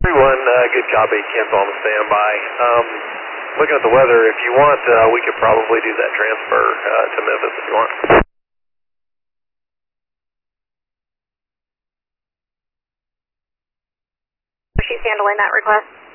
Everyone, good copy. Kent's on the standby. Looking at the weather, if you want, we could probably do that transfer to Memphis if you want. She's handling that request.